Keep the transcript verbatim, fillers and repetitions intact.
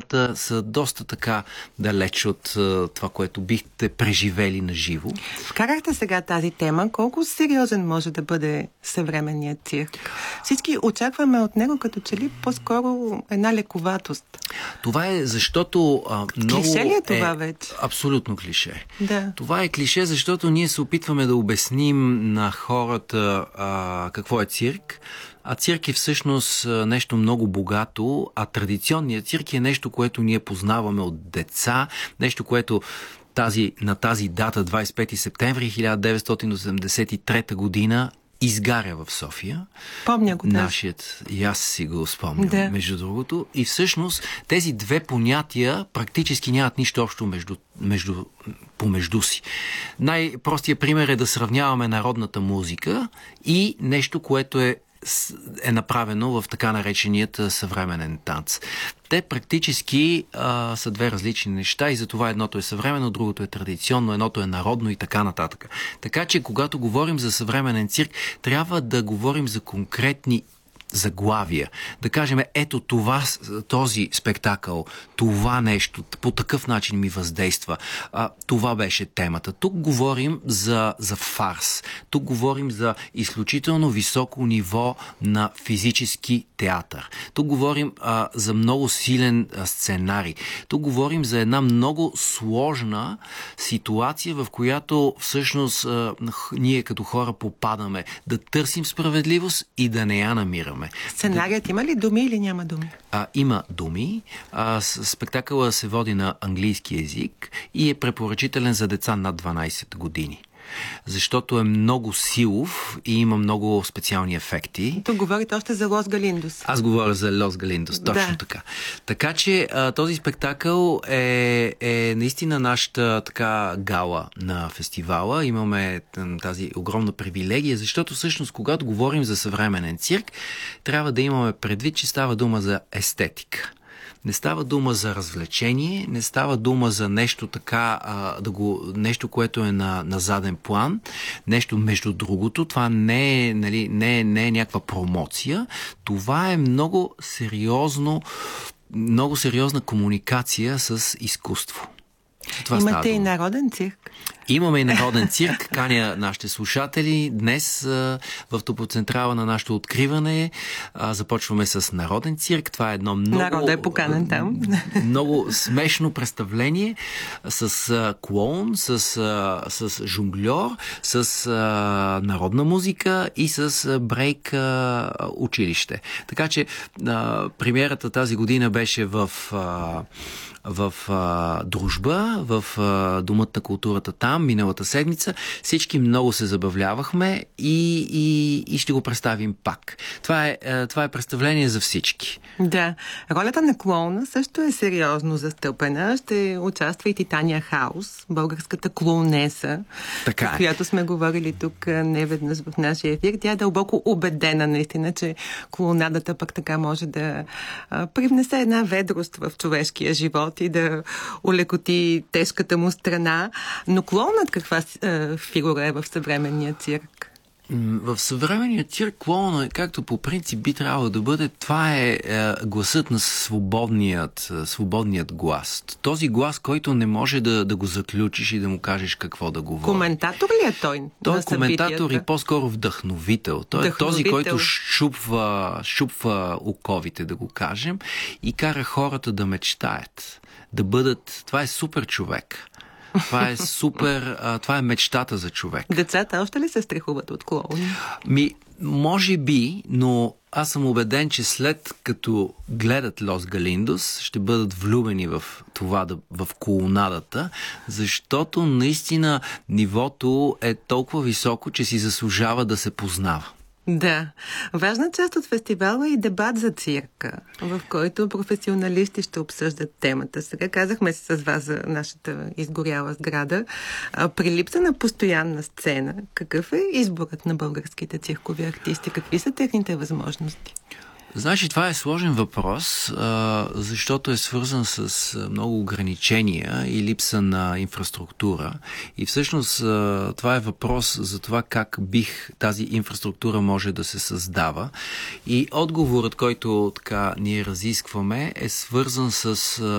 нещата са доста така далеч от а, това, което бихте преживели на живо. Вкарахте сега тази тема. Колко сериозен може да бъде съвременният цирк? Всички очакваме от него като че ли по-скоро една лековатост. Това е защото а, много... Клише ли е това е, вече? Абсолютно клише. Да. Това е клише, защото ние се опитваме да обясним на хората а, какво е цирк. А цирк е всъщност нещо много богато, а традиционният цирк е нещо, което ние познаваме от деца, нещо, което тази, на тази дата, двадесет и пети септември хиляда деветстотин осемдесет и трета година, изгаря в София. Помня го. Нашият, и аз си го спомням, да. между другото. И всъщност тези две понятия практически нямат нищо общо между, между, помежду си. Най-простият пример е да сравняваме народната музика и нещо, което е е направено в така нареченият съвременен танц. Те практически а, са две различни неща и затова едното е съвременно, другото е традиционно, едното е народно и така нататък. Така че, когато говорим за съвременен цирк, трябва да говорим за конкретни заглавия. Да кажем, ето това, този спектакъл, това нещо, по такъв начин ми въздейства. А, това беше темата. Тук говорим за, за фарс. Тук говорим за изключително високо ниво на физически театър. Тук говорим а, за много силен а, сценарий. Тук говорим за една много сложна ситуация, в която всъщност а, ние като хора попадаме да търсим справедливост и да не я намираме. Сценарият има ли думи или няма думи? А, има думи. А, спектакъла се води на английски език и е препоръчителен за деца над дванадесет години. Защото е много силов и има много специални ефекти. Тук говорите още за Лос Галиндос. Аз говоря за Лос Галиндос, точно да. така. Така че а, този спектакъл е, е наистина нашата така гала на фестивала. Имаме тази огромна привилегия, защото всъщност когато говорим за съвременен цирк, трябва да имаме предвид, че става дума за естетика. Не става дума за развлечение, не става дума за нещо така, а, да го, нещо, което е на, на заден план, нещо между другото. Това не е, нали, не е, не е някаква промоция. Това е много сериозно, много сериозна комуникация с изкуство. Това имате и народен цирк? Имаме и народен цирк. Каня нашите слушатели. Днес а, в Топоцентрала на нашето откриване а, започваме с народен цирк. Това е едно много... Народът е поканен там. Много смешно представление с а, клоун, с, а, с жонгльор, с а, народна музика и с а, брейк а, училище. Така че а, премиерата тази година беше в... А, в а, Дружба, в а, Домът на културата там, миналата седмица. Всички много се забавлявахме и, и, и ще го представим пак. Това е, а, това е представление за всички. Да. Ролята на клоуна също е сериозно застъпена. Ще участва и Титания Хаус, българската клоунеса, така е. която сме говорили тук неведнъж в нашия ефир. Тя е дълбоко убедена наистина, че клоунадата пък така може да а, привнесе една ведрост в човешкия живот и да улекоти тежката му страна. Но клоунът каква е, фигура е в съвременния цирк? В съвременния цирк клоуна, както по принцип би трябвало да бъде, това е, е гласът на свободният, свободният глас. Този глас, който не може да, да го заключиш и да му кажеш какво да говори. Коментатор ли е той? Той е коментатор и по-скоро вдъхновител. Той вдъхновител. е този, който шупва, шупва оковите, да го кажем, и кара хората да мечтаят. Да бъдат... Това е супер човек. Това е супер... А, това е мечтата за човек. Децата още ли се страхуват от клоуни? Ми, може би, но аз съм убеден, че след като гледат Лос Галиндос, ще бъдат влюбени в това, в клоунадата, защото наистина нивото е толкова високо, че си заслужава да се познава. Да. Важна част от фестивала е и дебат за цирка, в който професионалисти ще обсъждат темата. Сега казахме с вас за нашата изгоряла сграда. А при липса на постоянна сцена, какъв е изборът на българските циркови артисти? Какви са техните възможности? Значи, това е сложен въпрос, защото е свързан с много ограничения и липса на инфраструктура. И всъщност това е въпрос за това как бих тази инфраструктура може да се създава. И отговорът, който така ние разискваме, е свързан с